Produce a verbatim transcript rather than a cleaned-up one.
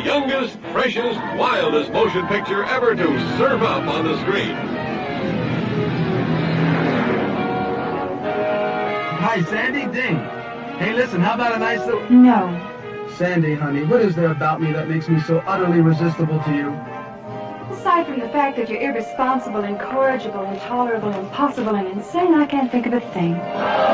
youngest, freshest, wildest motion picture ever to serve up on the screen. Hi, Sandy. Ding. Hey, listen, how about a nice little... No. Sandy, honey, what is there about me that makes me so utterly resistible to you? Aside from the fact that you're irresponsible, incorrigible, intolerable, impossible, and insane, I can't think of a thing.